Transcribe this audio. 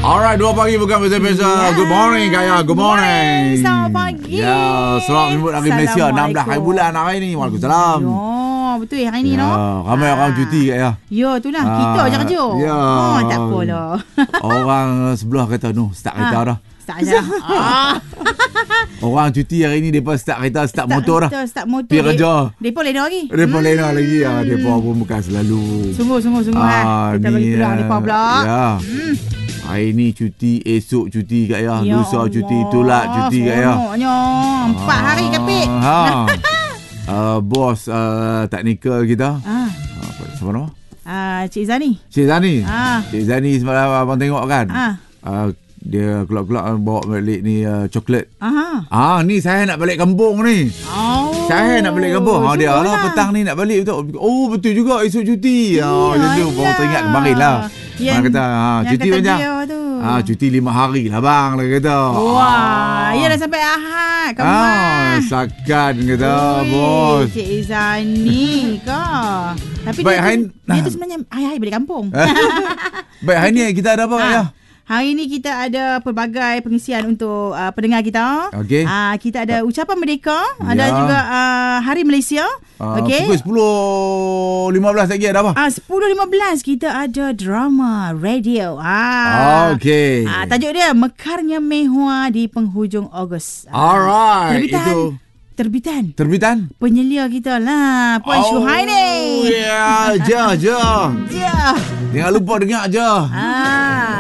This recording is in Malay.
Alright, 2 pagi bukan biasa-biasa. Good morning, Kaya. Good morning. Selamat pagi. Ya, selamat menyambut hari Malaysia. 16 hari bulan hari ni. Waalaikumsalam. Ya, betul hari ni no. Ramai orang cuti, Kaya. Ya, itulah. Kita je kerja. Ya. Tak apalah. Orang sebelah kata, start kereta dah. Start je. Orang cuti hari ni, mereka start kereta, start motor dah. Start motor. Pergi kerja. Mereka lena lagi. Mereka lena lagi. Mereka pun bukan selalu. Sungguh. Kita bagi peluang mereka pula. Ya. Hari ni cuti, esok cuti Kak ya. Lusa Allah. cuti, tolak cuti Kak ya. Seronoknya. 4 hari kapit. Bos teknikal kita. Siapa nama? Cik Zani. Cik Zani. Ah. Cik Zani semalam abang tengok kan. Dia kelak-kelak bawa balik ni coklat. Ni saya nak balik kampung ni. Saya nak balik kampung. Dia lah petang ni nak balik betul. Oh betul juga esok cuti. Macam tu baru teringat kemarin lah. Yang kata cuti banyak. Cuti 5 hari lah bang lah kata. Wah, ia dah sampai Ahad. Sakan kata bos. Cik Zani ke. Tapi dia tu sebenarnya hari-hari balik kampung. Baik, hari ni kita ada apa ya? Hari ni kita ada pelbagai pengisian untuk pendengar kita. Okey. Kita ada ucapan merdeka, ada juga Hari Malaysia. Okey. Pukul 10.15 lagi ada apa? 10.15 kita ada drama radio. Okey. Tajuk dia Mekarnya Mehua di penghujung Ogos. Alright. Terbitan? Penyelia kita lah, Puan Syuhaini. Ya, je. Jangan lupa dengar je.